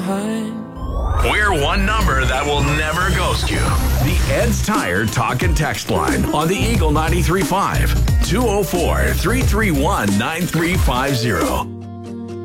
behind. We're one number that will never ghost you. The Ed's Tire Talk and Text Line on the Eagle 93.5. 204-331-9350.